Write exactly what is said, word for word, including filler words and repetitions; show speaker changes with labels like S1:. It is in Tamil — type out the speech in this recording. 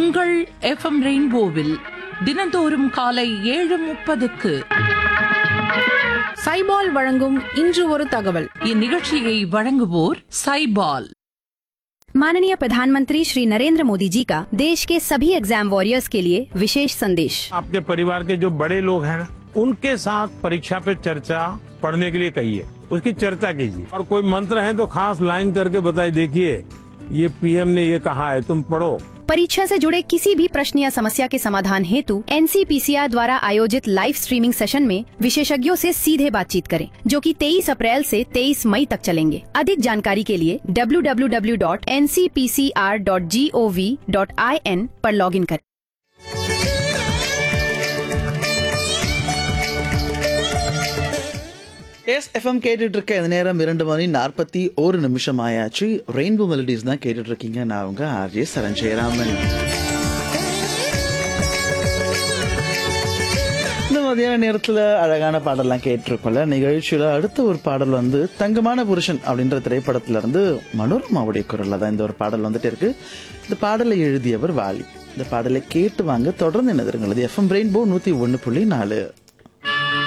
S1: உங்கள் எஃப்எம் ரெயின்போவில் தினந்தோறும் காலை ஏழு முப்பதுக்கு
S2: சைபால் வழங்கும் இன்று ஒரு தகவல்.
S1: இந்நிகழ்ச்சியை வழங்குவோர் சைபால்.
S3: माननीय प्रधानमंत्री श्री नरेंद्र मोदी जी का देश के सभी एग्जाम वॉरियर्स के लिए विशेष संदेश।
S4: आपके परिवार के जो बड़े लोग हैं उनके साथ परीक्षा पे चर्चा पढ़ने के लिए कहिए, उसकी चर्चा कीजिए और कोई मंत्र है तो खास लाइन करके बताइए, देखिए ये पीएम ने ये कहा है, तुम पढ़ो।
S3: परीक्षा से जुड़े किसी भी प्रश्न या समस्या के समाधान हेतु एनसीपीसीआर द्वारा आयोजित लाइव स्ट्रीमिंग सेशन में विशेषज्ञों से सीधे बातचीत करें, जो कि तेईस अप्रैल से तेईस मई तक चलेंगे। अधिक जानकारी के लिए W W W dot N C P C R dot G O V dot I N पर लॉग इन करें।
S5: எஸ் எஃப்எம் கேட்டுட்டு இருக்க இந்த நேரம் இரண்டு மணி நாற்பத்தி ஒரு நிமிஷம் ஆயாச்சு. ரெயின்போ மெலடிஸ் தான் கேட்டுட்டு இருக்கீங்க. நான் உங்க ஆர்ஜே சரண் ஜெயராமன். இந்த மதியான நேரத்தில் அழகான பாடலாம் கேட்டிருக்கோம்ல. நிகழ்ச்சியில் அடுத்த ஒரு பாடல் வந்து தங்கமான புருஷன் அப்படின்ற திரைப்படத்துல இருந்து மனோரமாவுடைய குரல்ல தான் இந்த ஒரு பாடல் வந்துட்டு இருக்கு. இந்த பாடலை எழுதியவர் வாலி. இந்த பாடலை கேட்டு வாங்க. தொடர்ந்து என்ன எஃப்எம் ரெயின்போ நூத்தி ஒன்னு புள்ளி நாலு.